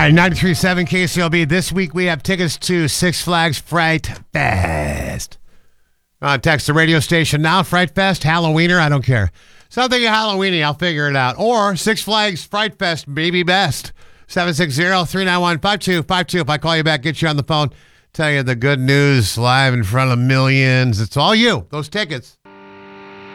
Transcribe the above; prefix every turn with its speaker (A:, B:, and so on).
A: right, 93.7 KCLB. This week we have tickets to Six Flags Fright Fest. Text the radio station now. Fright Fest, Halloweener, I don't care. Something Halloweeny, I'll figure it out. Or Six Flags Fright Fest, maybe best. 760-391-5252. If I call you back, get you on the phone, tell you the good news live in front of millions. It's all you. Those tickets.